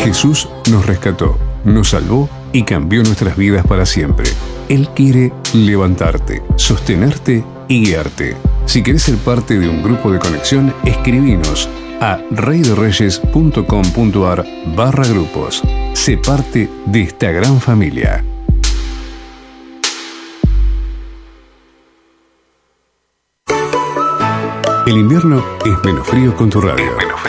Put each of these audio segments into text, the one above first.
Jesús nos rescató, nos salvó y cambió nuestras vidas para siempre. Él quiere levantarte, sostenerte y guiarte. Si querés ser parte de un grupo de conexión, escribinos a reyderreyes.com.ar/grupos. Sé parte de esta gran familia. El invierno es menos frío con tu radio.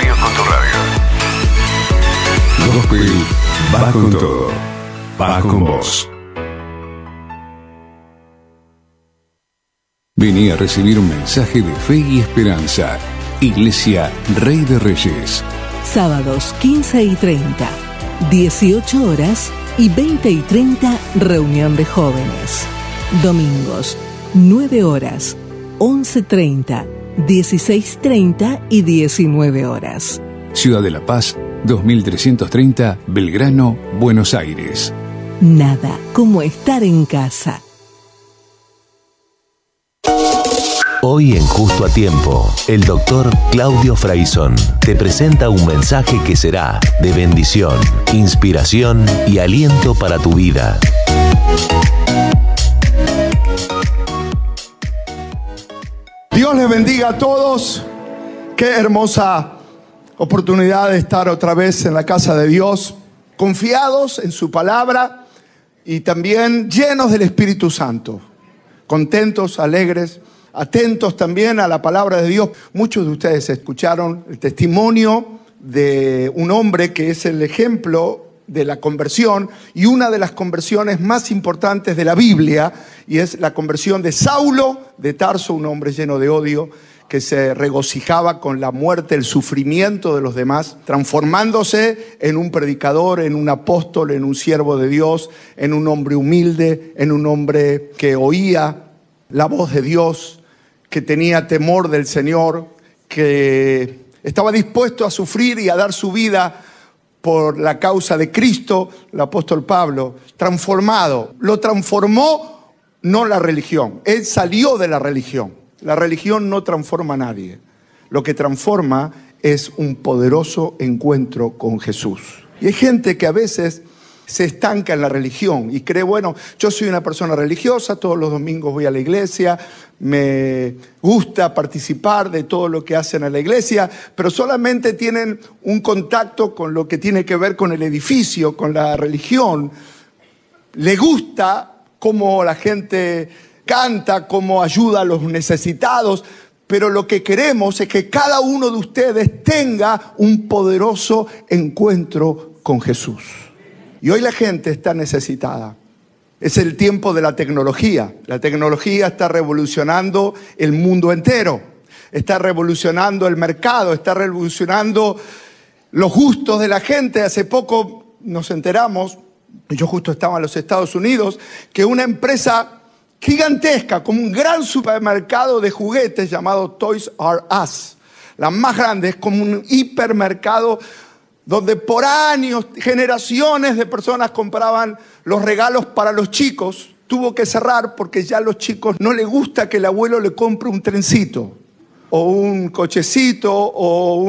Gospel va con todo. Va con vos. Vení a recibir un mensaje de fe y esperanza. Iglesia Rey de Reyes. Sábados 15 y 30, 18 horas y 20 y 30, reunión de jóvenes. Domingos, 9 horas, 11:30, 16:30 y 19 horas. Ciudad de La Paz, 2330, Belgrano, Buenos Aires. Nada como estar en casa. Hoy en Justo a Tiempo, el doctor Claudio Fraizón te presenta un mensaje que será de bendición, inspiración y aliento para tu vida. Dios les bendiga a todos. Qué hermosa oportunidad de estar otra vez en la casa de Dios, confiados en su palabra y también llenos del Espíritu Santo, contentos, alegres, atentos también a la palabra de Dios. Muchos de ustedes escucharon el testimonio de un hombre que es el ejemplo de la conversión y una de las conversiones más importantes de la Biblia, y es la conversión de Saulo de Tarso, un hombre lleno de odio que se regocijaba con la muerte, el sufrimiento de los demás, transformándose en un predicador, en un apóstol, en un siervo de Dios, en un hombre humilde, en un hombre que oía la voz de Dios, que tenía temor del Señor, que estaba dispuesto a sufrir y a dar su vida por la causa de Cristo. El apóstol Pablo, transformado, lo transformó no la religión, él salió de la religión. La religión no transforma a nadie, lo que transforma es un poderoso encuentro con Jesús. Y hay gente que a veces se estanca en la religión y cree, bueno, yo soy una persona religiosa, todos los domingos voy a la iglesia, me gusta participar de todo lo que hacen en la iglesia, pero solamente tienen un contacto con lo que tiene que ver con el edificio, con la religión. Le gusta cómo la gente canta, cómo ayuda a los necesitados, pero lo que queremos es que cada uno de ustedes tenga un poderoso encuentro con Jesús. Y hoy la gente está necesitada. Es el tiempo de la tecnología. La tecnología está revolucionando el mundo entero. Está revolucionando el mercado, está revolucionando los gustos de la gente. Hace poco nos enteramos, yo justo estaba en los Estados Unidos, que una empresa gigantesca, como un gran supermercado de juguetes llamado Toys R Us, la más grande, es como un hipermercado donde por años, generaciones de personas compraban los regalos para los chicos, tuvo que cerrar porque ya a los chicos no les gusta que el abuelo le compre un trencito, o un cochecito, o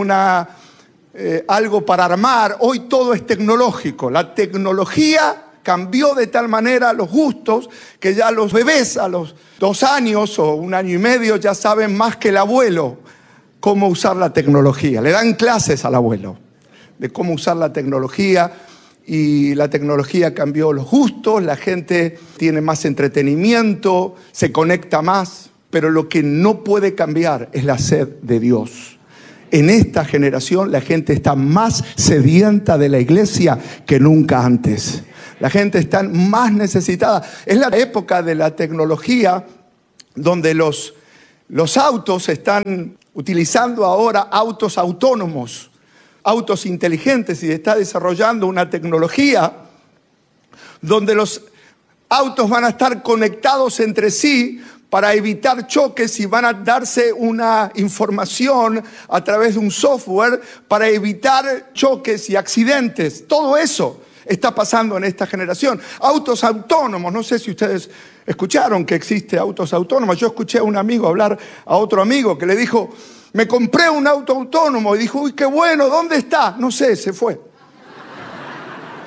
algo para armar. Hoy todo es tecnológico. La tecnología cambió de tal manera los gustos que ya los bebés a los 2 años o 1 año y medio ya saben más que el abuelo cómo usar la tecnología. Le dan clases al abuelo de cómo usar la tecnología, y la tecnología cambió los gustos, la gente tiene más entretenimiento, se conecta más, pero lo que no puede cambiar es la sed de Dios. En esta generación la gente está más sedienta de la iglesia que nunca antes. La gente está más necesitada. Es la época de la tecnología donde los autos están utilizando ahora autos autónomos, autos inteligentes, y está desarrollando una tecnología donde los autos van a estar conectados entre sí para evitar choques, y van a darse una información a través de un software para evitar choques y accidentes. Todo eso está pasando en esta generación. Autos autónomos, no sé si ustedes escucharon que existe autos autónomos. Yo escuché a un amigo hablar a otro amigo que le dijo: me compré un auto autónomo, y dijo: uy, qué bueno, ¿dónde está? No sé, se fue.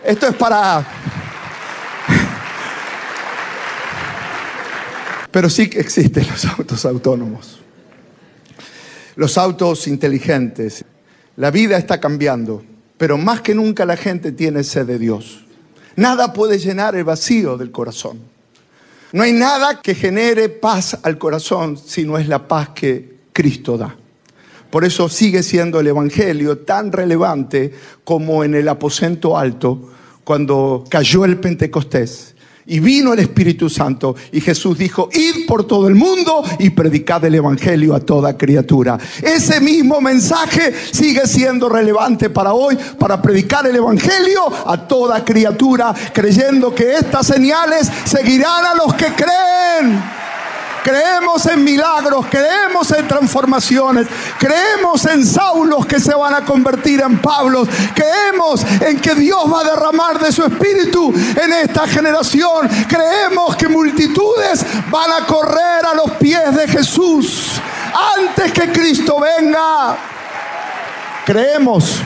Esto es para... Pero sí que existen los autos autónomos, los autos inteligentes. La vida está cambiando, pero más que nunca la gente tiene sed de Dios. Nada puede llenar el vacío del corazón. No hay nada que genere paz al corazón si no es la paz que Cristo da. Por eso sigue siendo el Evangelio tan relevante como en el aposento alto cuando cayó el Pentecostés. Y vino el Espíritu Santo y Jesús dijo: id por todo el mundo y predicad el Evangelio a toda criatura. Ese mismo mensaje sigue siendo relevante para hoy, para predicar el Evangelio a toda criatura, creyendo que estas señales seguirán a los que creen. Creemos en milagros, creemos en transformaciones, creemos en Saulos que se van a convertir en Pablos, creemos en que Dios va a derramar de su Espíritu en esta generación, creemos que multitudes van a correr a los pies de Jesús antes que Cristo venga. Creemos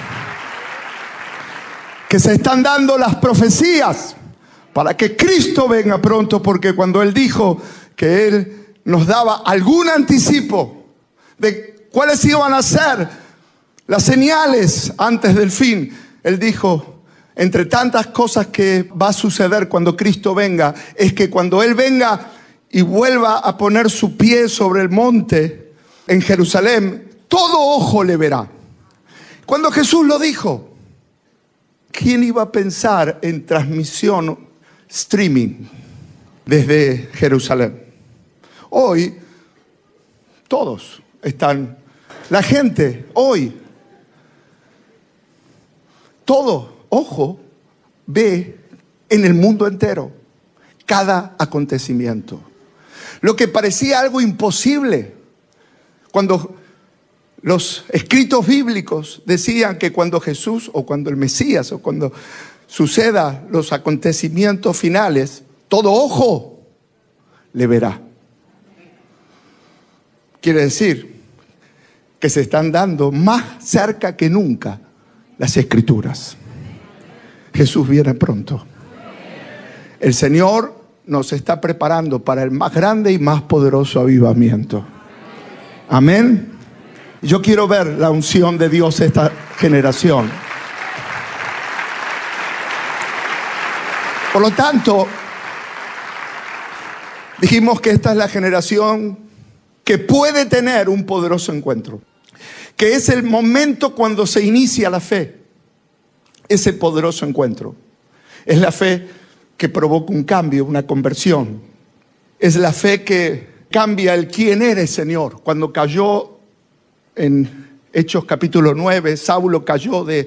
que se están dando las profecías para que Cristo venga pronto, porque cuando Él dijo que Él nos daba algún anticipo de cuáles iban a ser las señales antes del fin, Él dijo: entre tantas cosas que va a suceder cuando Cristo venga, es que cuando Él venga y vuelva a poner su pie sobre el monte en Jerusalén, todo ojo le verá. Cuando Jesús lo dijo, ¿quién iba a pensar en transmisión streaming desde Jerusalén? Hoy, todos están, la gente hoy, todo ojo ve en el mundo entero cada acontecimiento. Lo que parecía algo imposible, cuando los escritos bíblicos decían que cuando Jesús o cuando el Mesías o cuando suceda los acontecimientos finales, todo ojo le verá. Quiere decir que se están dando más cerca que nunca las Escrituras. Jesús viene pronto. El Señor nos está preparando para el más grande y más poderoso avivamiento. Amén. Yo quiero ver la unción de Dios esta generación. Por lo tanto, dijimos que esta es la generación que puede tener un poderoso encuentro, que es el momento cuando se inicia la fe. Ese poderoso encuentro es la fe que provoca un cambio, una conversión. Es la fe que cambia el quién eres, Señor. Cuando cayó en Hechos capítulo 9, Saulo cayó de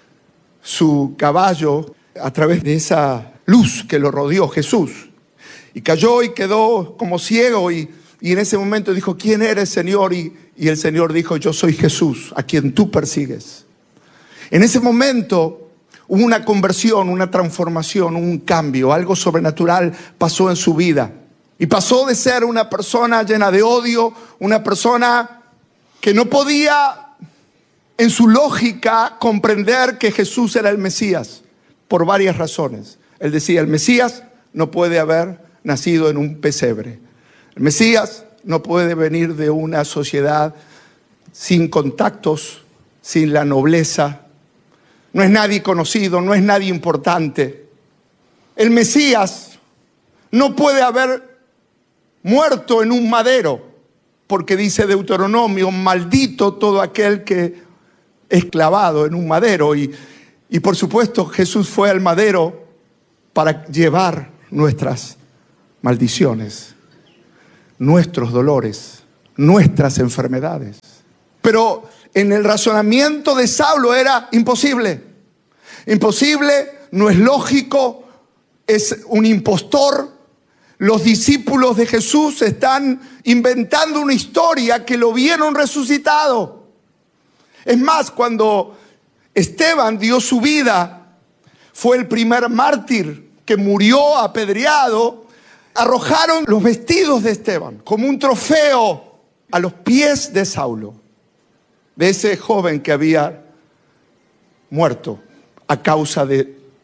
su caballo a través de esa luz que lo rodeó, Jesús, y cayó y quedó como ciego, y en ese momento dijo: ¿quién eres, Señor? Y el Señor dijo: yo soy Jesús, a quien tú persigues. En ese momento hubo una conversión, una transformación, un cambio. Algo sobrenatural pasó en su vida. Y pasó de ser una persona llena de odio, una persona que no podía en su lógica comprender que Jesús era el Mesías, por varias razones. Él decía: el Mesías no puede haber nacido en un pesebre. El Mesías no puede venir de una sociedad sin contactos, sin la nobleza. No es nadie conocido, no es nadie importante. El Mesías no puede haber muerto en un madero, porque dice Deuteronomio: maldito todo aquel que es clavado en un madero. Y por supuesto Jesús fue al madero para llevar nuestras maldiciones, nuestros dolores, nuestras enfermedades. Pero en el razonamiento de Saulo era imposible. Imposible, no es lógico, es un impostor. Los discípulos de Jesús están inventando una historia que lo vieron resucitado. Es más, cuando Esteban dio su vida, fue el primer mártir que murió apedreado, arrojaron los vestidos de Esteban como un trofeo a los pies de Saulo, de ese joven que había muerto a causa de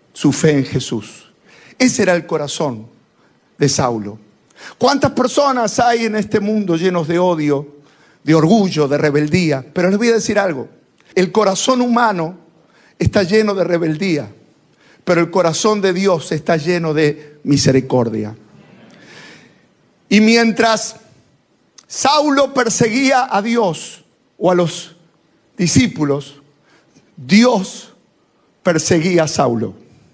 su fe en Jesús. Ese era el corazón de Saulo. ¿Cuántas personas hay en este mundo llenos de odio, de orgullo, de rebeldía? Pero les voy a decir algo. El corazón humano está lleno de rebeldía, pero el corazón de Dios está lleno de misericordia. Y mientras Saulo perseguía a Dios o a los discípulos, Dios perseguía a Saulo.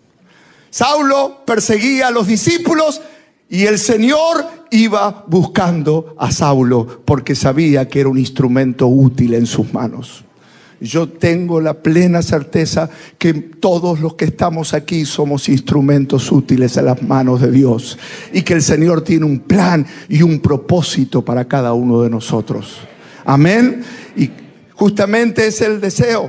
Saulo perseguía a los discípulos y el Señor iba buscando a Saulo porque sabía que era un instrumento útil en sus manos. Yo tengo la plena certeza que todos los que estamos aquí somos instrumentos útiles en las manos de Dios y que el Señor tiene un plan y un propósito para cada uno de nosotros. Amén. Y justamente es el deseo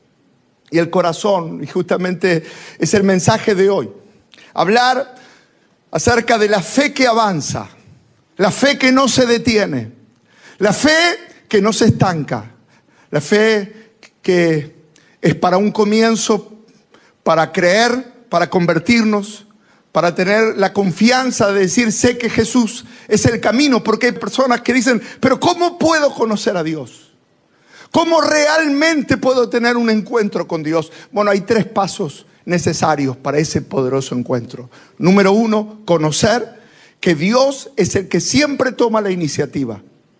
y el corazón, y justamente es el mensaje de hoy. Hablar acerca de la fe que avanza, la fe que no se detiene, la fe que no se estanca, la fe que es para un comienzo, para creer, para convertirnos, para tener la confianza de decir, sé que Jesús es el camino, porque hay personas que dicen, pero ¿cómo puedo conocer a Dios? ¿Cómo realmente puedo tener un encuentro con Dios? Bueno, hay 3 pasos necesarios para ese poderoso encuentro. Número 1, conocer que Dios es el que siempre toma la iniciativa.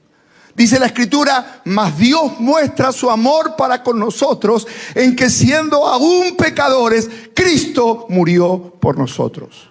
Dice la Escritura, mas Dios muestra su amor para con nosotros en que siendo aún pecadores, Cristo murió por nosotros.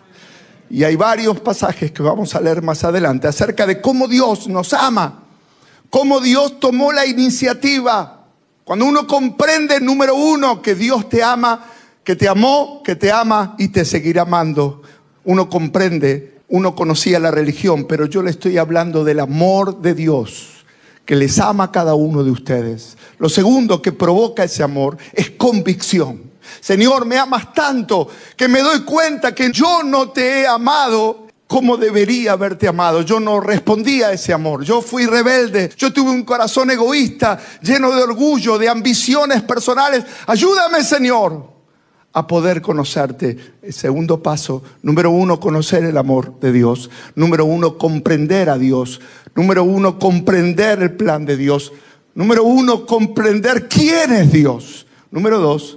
Y hay varios pasajes que vamos a leer más adelante acerca de cómo Dios nos ama, cómo Dios tomó la iniciativa. Cuando uno comprende, número 1, que Dios te ama, que te amó, que te ama y te seguirá amando, uno comprende, uno conocía la religión, pero yo le estoy hablando del amor de Dios, que les ama a cada uno de ustedes. Lo segundo que provoca ese amor es convicción. Señor, me amas tanto que me doy cuenta que yo no te he amado como debería haberte amado. Yo no respondí a ese amor. Yo fui rebelde. Yo tuve un corazón egoísta, lleno de orgullo, de ambiciones personales. Ayúdame, Señor, a poder conocerte. El segundo paso, número 1, conocer el amor de Dios. Número 1, comprender a Dios. Número 1, comprender el plan de Dios. Número 1, comprender quién es Dios. Número 2,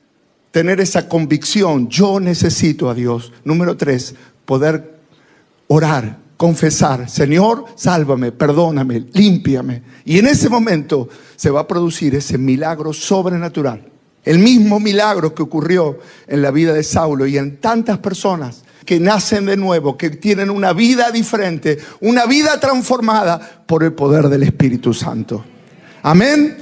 tener esa convicción, yo necesito a Dios. Número 3, poder orar, confesar, Señor, sálvame, perdóname, límpiame. Y en ese momento se va a producir ese milagro sobrenatural. El mismo milagro que ocurrió en la vida de Saulo y en tantas personas que nacen de nuevo, que tienen una vida diferente, una vida transformada por el poder del Espíritu Santo. Amén.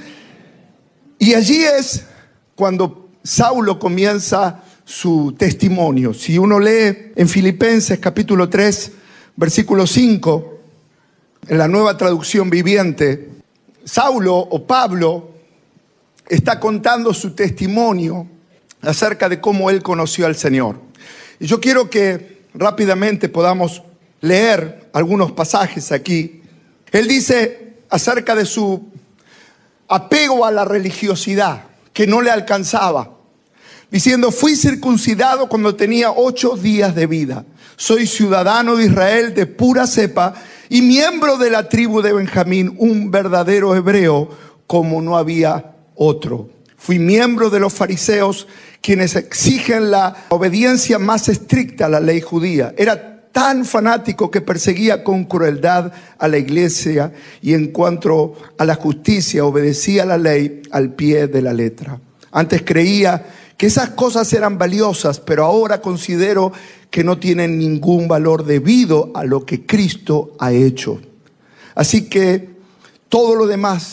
Y allí es cuando Saulo comienza su testimonio. Si uno lee en Filipenses capítulo 3, versículo 5, en la Nueva Traducción Viviente, Saulo o Pablo está contando su testimonio acerca de cómo él conoció al Señor. Y yo quiero que rápidamente podamos leer algunos pasajes aquí. Él dice acerca de su apego a la religiosidad que no le alcanzaba, diciendo, fui circuncidado cuando tenía 8 días de vida. Soy ciudadano de Israel de pura cepa y miembro de la tribu de Benjamín, un verdadero hebreo como no había otro. Fui miembro de los fariseos, quienes exigen la obediencia más estricta a la ley judía. Era tan fanático que perseguía con crueldad a la iglesia y en cuanto a la justicia obedecía la ley al pie de la letra. Antes creía que esas cosas eran valiosas, pero ahora considero que no tienen ningún valor debido a lo que Cristo ha hecho. Así que todo lo demás